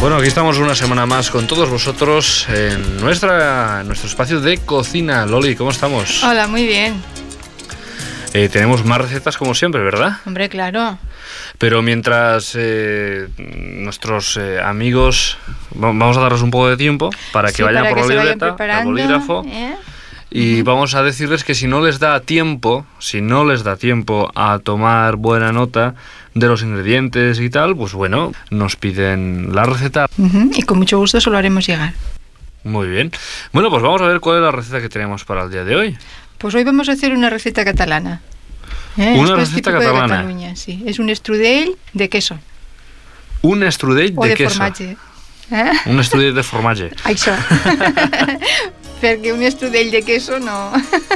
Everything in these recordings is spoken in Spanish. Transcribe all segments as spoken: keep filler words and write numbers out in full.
Bueno, aquí estamos una semana más con todos vosotros en, nuestra, en nuestro espacio de cocina. Loli, ¿cómo estamos? Hola, muy bien. Eh, tenemos más recetas como siempre, ¿verdad? Hombre, claro. Pero mientras eh, nuestros eh, amigos... Vamos a darles un poco de tiempo para que sí, vayan para por que la libreta, al bolígrafo. ¿eh? Y Uh-huh. vamos a decirles que si no les da tiempo, si no les da tiempo a tomar buena nota de los ingredientes y tal, pues bueno, nos piden la receta. Uh-huh. Y con mucho gusto se lo haremos llegar. Muy bien. Bueno, pues vamos a ver cuál es la receta que tenemos para el día de hoy. Pues hoy vamos a hacer una receta catalana. ¿Eh? Una Esto es receta típico catalana. de Cataluña, sí. Es un strudel de queso. Un strudel o de, de queso. formatge. Eh? Un strudel de formatge. Això. Perquè un strudel de queso no,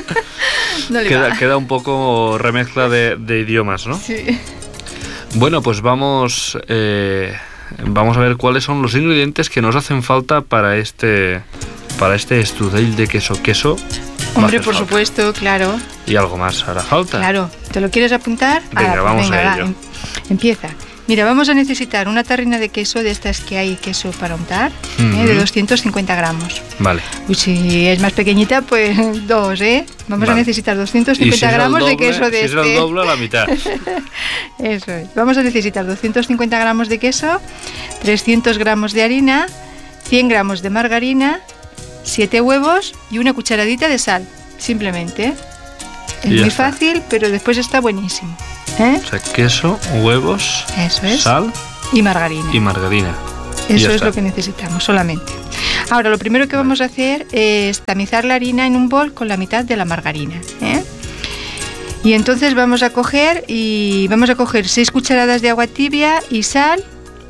no le Queda, va. queda un poco remezcla de, de idiomas, ¿no? Sí. Bueno, pues vamos, eh, vamos a ver cuáles son los ingredientes que nos hacen falta para este, para este strudel de queso. Queso. Hombre, por falta. Supuesto, claro. Y algo más hará falta. Claro. ¿Te lo quieres apuntar? Venga, ah, vamos venga, a va, ello. em, empieza. Mira, vamos a necesitar una tarrina de queso, de estas que hay queso para untar, uh-huh. ¿eh? De doscientos cincuenta gramos. Vale. Y si es más pequeñita, pues dos, ¿eh? Vamos vale. a necesitar doscientos cincuenta si gramos doble, de queso de si este. Si es el doble, a la mitad. Eso es. Vamos a necesitar doscientos cincuenta gramos de queso, trescientos gramos de harina, cien gramos de margarina, siete huevos y una cucharadita de sal, simplemente. Es muy está. fácil, pero después está buenísimo. ¿Eh? O sea, queso, huevos, Eso es. sal y margarina. Y margarina. Eso y es lo que necesitamos, solamente. Ahora, lo primero que vamos a hacer es tamizar la harina en un bol con la mitad de la margarina. ¿eh? Y entonces vamos a coger y vamos a coger seis cucharadas de agua tibia y sal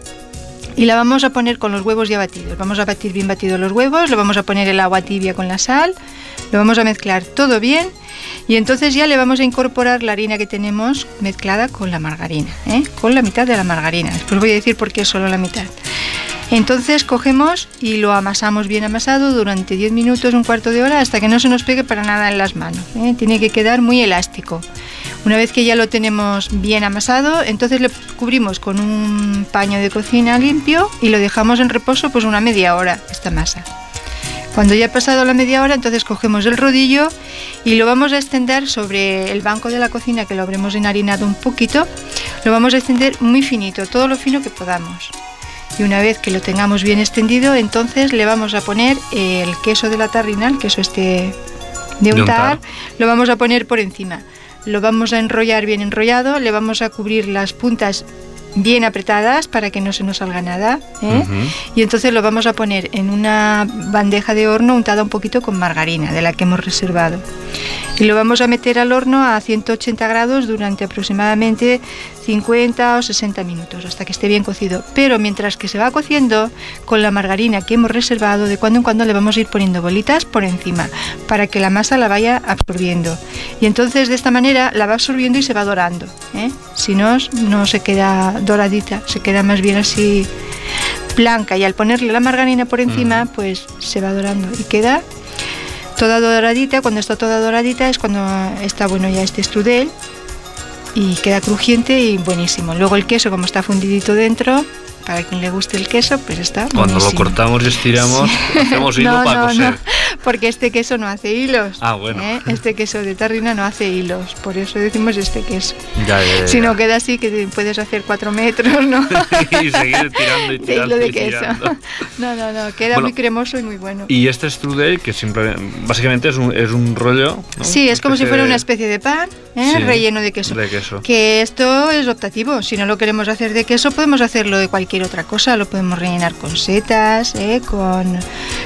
y la vamos a poner con los huevos ya batidos. Vamos a batir bien batidos los huevos, lo vamos a poner el agua tibia con la sal, lo vamos a mezclar todo bien. Y entonces ya le vamos a incorporar la harina que tenemos mezclada con la margarina, ¿eh? Con la mitad de la margarina. Después voy a decir por qué solo la mitad. Entonces cogemos y lo amasamos bien amasado durante diez minutos, un cuarto de hora, hasta que no se nos pegue para nada en las manos, ¿eh? Tiene que quedar muy elástico. Una vez que ya lo tenemos bien amasado, entonces le cubrimos con un paño de cocina limpio y lo dejamos en reposo pues una media hora, esta masa. Cuando ya ha pasado la media hora, entonces cogemos el rodillo y lo vamos a extender sobre el banco de la cocina, que lo habremos enharinado un poquito. Lo vamos a extender muy finito, todo lo fino que podamos. Y una vez que lo tengamos bien extendido, entonces le vamos a poner el queso de la tarrina, el queso este de untar, lo vamos a poner por encima. Lo vamos a enrollar bien enrollado, le vamos a cubrir las puntas bien apretadas para que no se nos salga nada, ¿eh? Uh-huh. Y entonces lo vamos a poner en una bandeja de horno untada un poquito con margarina de la que hemos reservado y lo vamos a meter al horno a ciento ochenta grados durante aproximadamente cincuenta o sesenta minutos hasta que esté bien cocido. Pero mientras que se va cociendo, con la margarina que hemos reservado, de cuando en cuando le vamos a ir poniendo bolitas por encima para que la masa la vaya absorbiendo, y entonces de esta manera la va absorbiendo y se va dorando, ¿eh? Si no, no se queda doradita, se queda más bien así blanca, y al ponerle la margarina por encima uh-huh. pues se va dorando y queda toda doradita. Cuando está toda doradita es cuando está bueno ya este strudel y queda crujiente y buenísimo. Luego el queso, como está fundidito dentro, para quien le guste el queso, pues está Cuando buenísimo. Lo cortamos y estiramos, sí. Hacemos hilo no, para no, coser. No, porque este queso no hace hilos. Ah, bueno. ¿eh? Este queso de tarrina no hace hilos, por eso decimos este queso. Ya, ya, ya. Si no queda así, que puedes hacer cuatro metros, ¿no? Y seguir tirando y tirando. De hilo de y queso. Tirando. No, no, no, queda bueno, muy cremoso y muy bueno. Y este strudel, que simplemente, básicamente es un, es un rollo, ¿no? Sí, es como si fuera de... una especie de pan, ¿eh? Sí, relleno de queso. De queso. Que esto es optativo. Si no lo queremos hacer de queso, podemos hacerlo de cualquier otra cosa. Lo podemos rellenar con setas, ¿eh? con,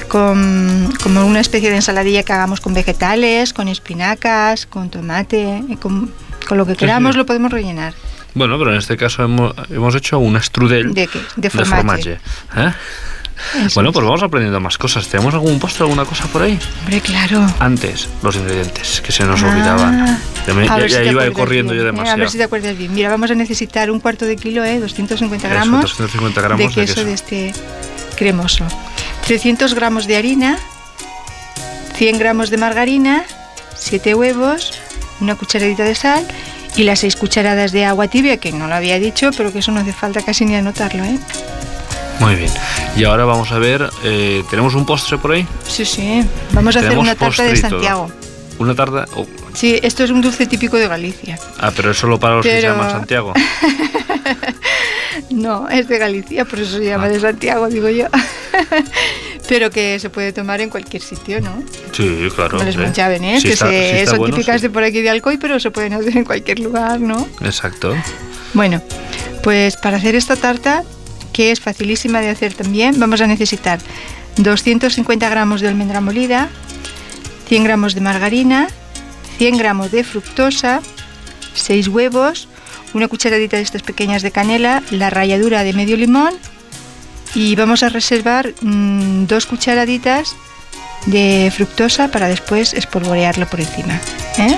con como una especie de ensaladilla que hagamos con vegetales, con espinacas, con tomate, ¿eh? con, con lo que queramos sí, sí. Lo podemos rellenar. Bueno, pero en este caso hemos, hemos hecho un strudel de, de formatge. ¿Eh? Bueno, pues vamos aprendiendo más cosas. ¿Tenemos algún postre, alguna cosa por ahí? Hombre, claro. Antes, los ingredientes, que se nos ah, olvidaban. Ya, ya, ya si iba corriendo bien. yo demasiado. A ver si te acuerdas bien. Mira, vamos a necesitar un cuarto de kilo, ¿eh? doscientos cincuenta Eso, gramos, doscientos cincuenta gramos de, queso de queso de este cremoso. trescientos gramos de harina, cien gramos de margarina, siete huevos, una cucharadita de sal y las seis cucharadas de agua tibia, que no lo había dicho, pero que eso no hace falta casi ni anotarlo, ¿eh? Muy bien. Y ahora vamos a ver, eh, ¿tenemos un postre por ahí? Sí, sí. Vamos a hacer una tarta de Santiago. ¿Una tarta? Oh. Sí, esto es un dulce típico de Galicia. Ah, pero es solo para los pero... que se llaman Santiago. No, es de Galicia, por eso se llama ah. de Santiago, digo yo. Pero que se puede tomar en cualquier sitio, ¿no? Sí, claro. No les ¿eh? manchaven, ¿eh? Si que está, se, si está son bueno, típicas sí. de por aquí de Alcoy, pero se pueden hacer en cualquier lugar, ¿no? Exacto. Bueno, pues para hacer esta tarta, que es facilísima de hacer también, vamos a necesitar doscientos cincuenta gramos de almendra molida, cien gramos de margarina, cien gramos de fructosa, seis huevos, una cucharadita de estas pequeñas de canela, la ralladura de medio limón y vamos a reservar mmm, dos cucharaditas de fructosa para después espolvorearlo por encima, ¿eh?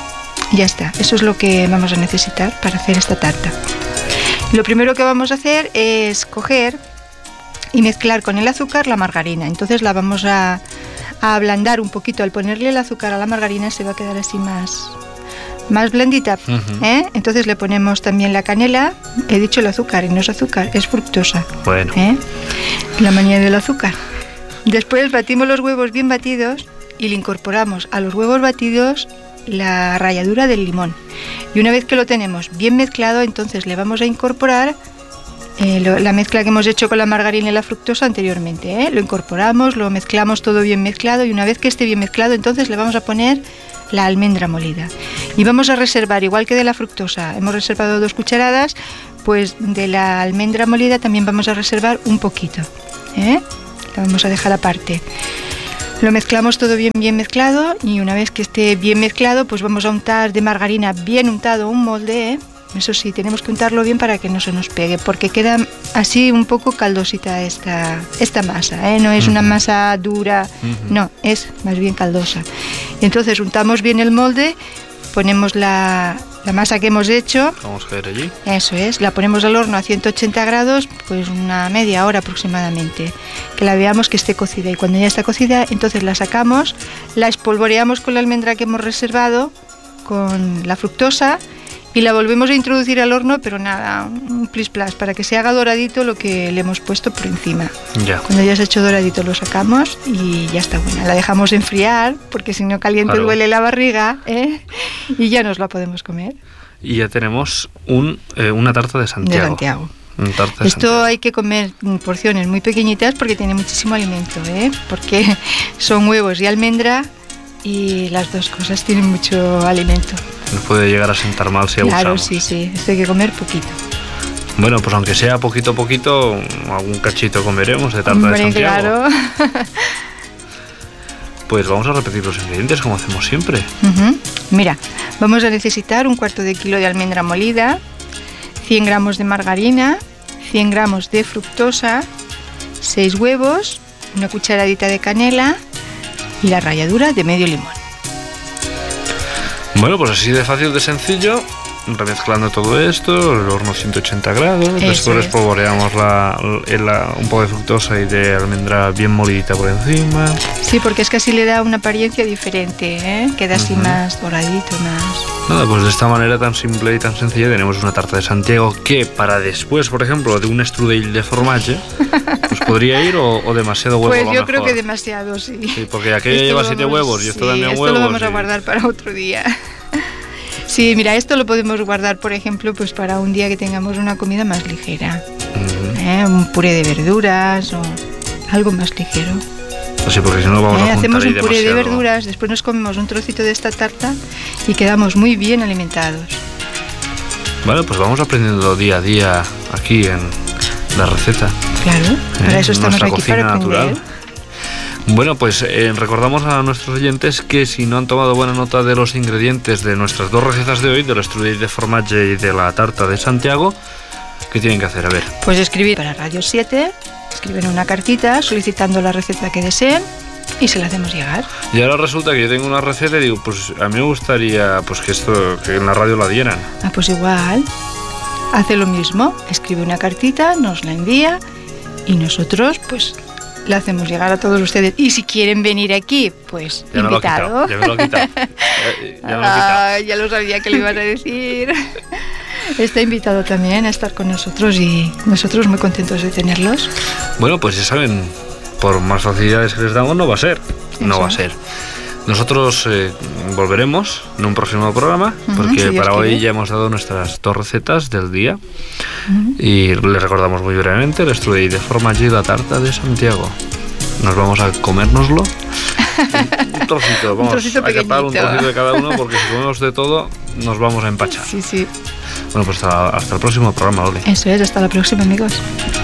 Ya está, eso es lo que vamos a necesitar para hacer esta tarta. Lo primero que vamos a hacer es coger y mezclar con el azúcar la margarina. Entonces la vamos a, a ablandar un poquito. Al ponerle el azúcar a la margarina se va a quedar así más, más blandita. Uh-huh. ¿eh? Entonces le ponemos también la canela. He dicho el azúcar y no es azúcar, es fructosa. Bueno. ¿eh? La manía del azúcar. Después batimos los huevos bien batidos y le incorporamos a los huevos batidos la ralladura del limón. Y una vez que lo tenemos bien mezclado, entonces le vamos a incorporar eh, lo, la mezcla que hemos hecho con la margarina y la fructosa anteriormente. ¿eh? Lo incorporamos, lo mezclamos todo bien mezclado y una vez que esté bien mezclado, entonces le vamos a poner la almendra molida. Y vamos a reservar, igual que de la fructosa, hemos reservado dos cucharadas, pues de la almendra molida también vamos a reservar un poquito. ¿eh? La vamos a dejar aparte. Lo mezclamos todo bien bien mezclado y una vez que esté bien mezclado pues vamos a untar de margarina bien untado un molde, ¿eh? Eso sí, tenemos que untarlo bien para que no se nos pegue porque queda así un poco caldosita esta, esta masa, ¿eh? No es uh-huh. una masa dura, uh-huh. no, es más bien caldosa. Y entonces untamos bien el molde, ponemos la, la masa que hemos hecho. Vamos a ver allí. Eso es, la ponemos al horno a ciento ochenta grados, pues una media hora aproximadamente, que la veamos que esté cocida. Y cuando ya está cocida, entonces la sacamos, la espolvoreamos con la almendra que hemos reservado, con la fructosa, y la volvemos a introducir al horno, pero nada, un plis plas, para que se haga doradito lo que le hemos puesto por encima. Ya. Cuando ya se ha hecho doradito lo sacamos y ya está buena. La dejamos enfriar, porque si no caliente claro. duele la barriga, ¿eh? Y ya nos la podemos comer. Y ya tenemos un, eh, una tarta de Santiago. De Santiago. Un tarta de Esto Santiago. hay que comer porciones muy pequeñitas porque tiene muchísimo alimento, ¿eh? Porque son huevos y almendra y las dos cosas tienen mucho alimento. Nos puede llegar a sentar mal si claro, abusamos. sí, sí, esto hay que comer poquito. Bueno, pues aunque sea poquito a poquito, algún cachito comeremos de tarta Hombre, de Santiago. Claro. Pues vamos a repetir los ingredientes como hacemos siempre. Uh-huh. Mira, vamos a necesitar un cuarto de kilo de almendra molida, cien gramos de margarina, cien gramos de fructosa, seis huevos, una cucharadita de canela y la ralladura de medio limón. Bueno, pues así de fácil, de sencillo, remezclando todo esto, el horno ciento ochenta grados, Eso después es. espolvoreamos la, la, un poco de fructosa y de almendra bien molidita por encima. Sí, porque es que así le da una apariencia diferente, ¿eh? Queda así uh-huh. más doradito, más... Nada, pues de esta manera tan simple y tan sencilla tenemos una tarta de Santiago que para después, por ejemplo, de un strudel de formatge, pues podría ir o, o demasiado huevo. Pues a lo yo mejor. creo que demasiado, sí. Sí, porque aquella Esto lleva siete vamos, huevos y esto sí, también esto huevos. Esto lo vamos y... a guardar para otro día. Sí, mira, esto lo podemos guardar, por ejemplo, pues para un día que tengamos una comida más ligera. Uh-huh. ¿eh? Un puré de verduras o algo más ligero. Sí, porque si no vamos eh, a hacemos un puré demasiado. de verduras, después nos comemos un trocito de esta tarta y quedamos muy bien alimentados. Vale, pues vamos aprendiendo día a día aquí en la receta. Claro, ¿eh? para eso estamos aquí, para aprender. Natural. Bueno, pues eh, recordamos a nuestros oyentes que si no han tomado buena nota de los ingredientes de nuestras dos recetas de hoy, del strudel de formatge y de la tarta de Santiago, ¿qué tienen que hacer? A ver. Pues escribir para Radio siete, escriben una cartita solicitando la receta que deseen y se la hacemos llegar. Y ahora resulta que yo tengo una receta y digo, pues a mí me gustaría pues que esto, que en la radio la dieran. Ah, pues igual, hace lo mismo, escribe una cartita, nos la envía y nosotros pues la hacemos llegar a todos ustedes. Y si quieren venir aquí, pues ya invitado. Ya me lo he quitado. Ya, ya, me lo he quitado. Ah, ya lo sabía que le ibas a decir. está invitado también a estar con nosotros y nosotros muy contentos de tenerlos. Bueno, pues ya saben, por más facilidades que les damos no va a ser, Eso. no va a ser. Nosotros eh, volveremos en un próximo programa, Uh-huh, porque si para hoy quiere. ya hemos dado nuestras dos recetas del día. Uh-huh. Y les recordamos muy brevemente el strudel de formatge y la tarta de Santiago. Nos vamos a comérnoslo. Un, un trocito, vamos, Un trocito hay que parar un pequeñito. trocito de cada uno, porque si comemos de todo nos vamos a empachar. Sí, sí. Bueno, pues hasta, hasta el próximo programa, Oli. Eso es, hasta la próxima, amigos.